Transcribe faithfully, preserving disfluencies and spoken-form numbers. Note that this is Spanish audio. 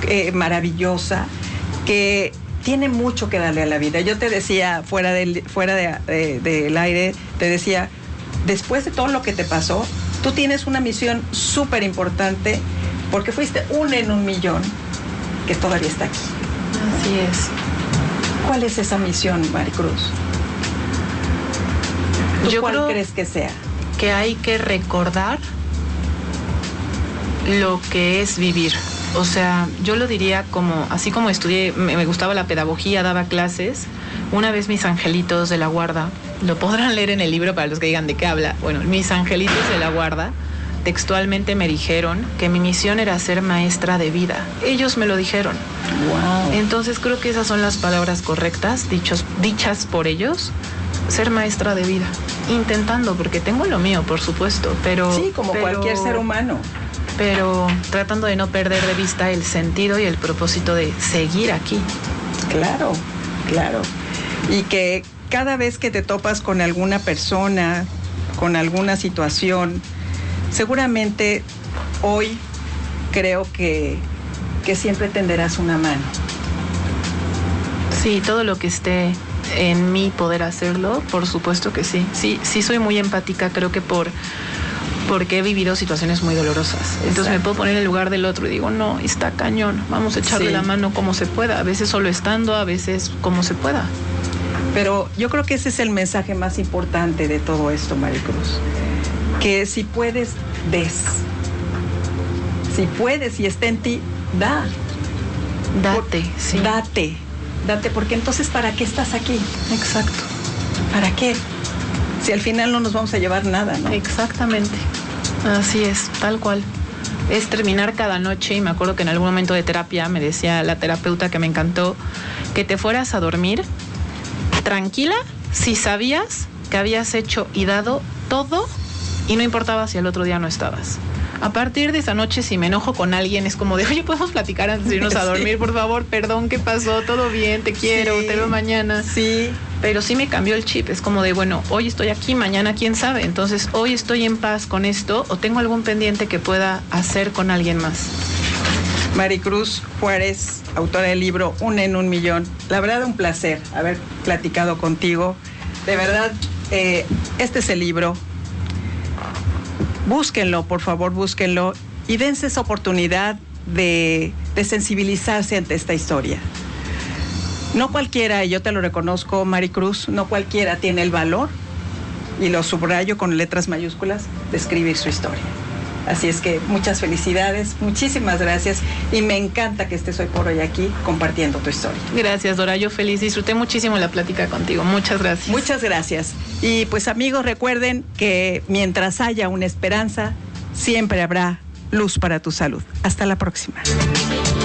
eh, maravillosa, que tiene mucho que darle a la vida. Yo te decía, fuera del, fuera de, de, del aire, te decía, después de todo lo que te pasó, tú tienes una misión súper importante, porque fuiste una en un millón que todavía está aquí. Así es. ¿Cuál es esa misión, Maricruz? ¿Tú Yo cuál creo crees que sea? Que hay que recordar lo que es vivir. O sea, yo lo diría como, así como estudié, me, me gustaba la pedagogía, daba clases. Una vez mis angelitos de la guarda, lo podrán leer en el libro para los que digan de qué habla. Bueno, mis angelitos de la guarda textualmente me dijeron que mi misión era ser maestra de vida. Ellos me lo dijeron. Wow. Entonces creo que esas son las palabras correctas, dichos, dichas por ellos. Ser maestra de vida. Intentando, porque tengo lo mío, por supuesto, pero... Sí, como pero, cualquier ser humano. Pero tratando de no perder de vista el sentido y el propósito de seguir aquí. Claro, claro. Y que cada vez que te topas con alguna persona, con alguna situación, seguramente hoy creo que, que siempre tenderás una mano. Sí, todo lo que esté en mí poder hacerlo, por supuesto que sí. Sí, sí soy muy empática, creo que por porque he vivido situaciones muy dolorosas. Entonces Exacto. me puedo poner en el lugar del otro y digo, no, está cañón, vamos a echarle sí. la mano como se pueda, a veces solo estando, a veces como se pueda. Pero yo creo que ese es el mensaje más importante de todo esto, Maricruz. Que si puedes, des. Si puedes y está en ti, da. Date, Por, sí. Date, date, porque entonces ¿para qué estás aquí? Exacto. ¿Para qué? Si al final no nos vamos a llevar nada, ¿no? Exactamente. Así es, tal cual. Es terminar cada noche, y me acuerdo que en algún momento de terapia me decía la terapeuta, que me encantó, que te fueras a dormir tranquila si sabías que habías hecho y dado todo y no importaba si al otro día no estabas. A partir de esa noche, si me enojo con alguien, es como de, oye, ¿podemos platicar antes de irnos a dormir? Sí. Por favor, perdón, ¿qué pasó? ¿Todo bien? Te quiero, sí. te veo mañana. Sí. Pero sí me cambió el chip, es como de, bueno, hoy estoy aquí, mañana quién sabe. Entonces, hoy estoy en paz con esto, o tengo algún pendiente que pueda hacer con alguien más. Maricruz Juárez, autora del libro Una en un Millón. La verdad, un placer haber platicado contigo. De verdad, eh, este es el libro. Búsquenlo, por favor, búsquenlo y dense esa oportunidad de, de sensibilizarse ante esta historia. No cualquiera, y yo te lo reconozco, Maricruz, no cualquiera tiene el valor, y lo subrayo con letras mayúsculas, de escribir su historia. Así es que muchas felicidades, muchísimas gracias, y me encanta que estés hoy por hoy aquí compartiendo tu historia. Gracias, Dora, yo feliz, disfruté muchísimo la plática contigo, muchas gracias. Muchas gracias. Y pues amigos, recuerden que mientras haya una esperanza, siempre habrá luz para tu salud. Hasta la próxima.